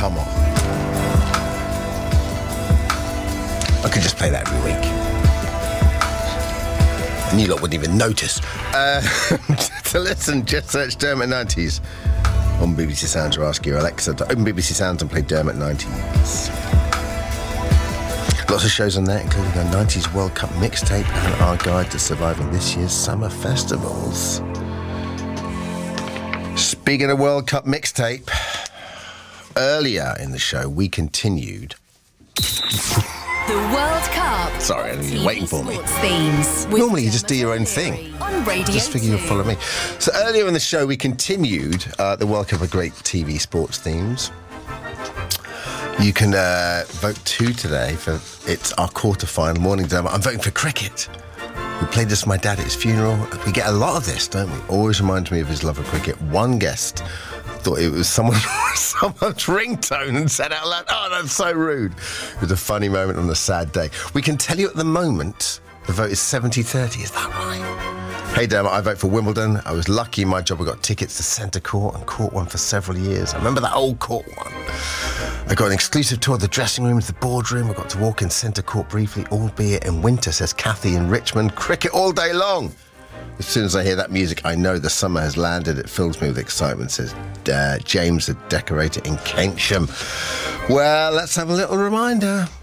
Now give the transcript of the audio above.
come on. I could just play that every week. And you lot wouldn't even notice. To listen, just search Dermot 90s on BBC Sounds, or ask your Alexa to open BBC Sounds and play Dermot 90s. Lots of shows on there, including our 90s World Cup mixtape and our guide to surviving this year's summer festivals. Speaking of World Cup mixtape, earlier in the show we continued the World Cup. Sorry, you're waiting for me. Themes Normally you just do your own thing. On Radio Just figure you'll follow me. So earlier in the show we continued the World Cup of great TV sports themes. You can vote 2 today for it's our quarter-final morning Dermot. I'm voting for cricket. We played this for my dad at his funeral. We get a lot of this, don't we? Always reminds me of his love of cricket. One guest thought it was someone's ringtone and said out loud, "Oh, that's so rude." It was a funny moment on a sad day. We can tell you at the moment the vote is 70-30. Is that right? Hey Dermot, I vote for Wimbledon. I was lucky in my job. I got tickets to Centre Court and Court 1 for several years. I remember that old Court 1. I got an exclusive tour of the dressing rooms, the boardroom. I got to walk in Centre Court briefly, albeit in winter, says Kathy in Richmond. Cricket all day long. As soon as I hear that music, I know the summer has landed. It fills me with excitement, says James, the decorator in Keynsham. Well, let's have a little reminder.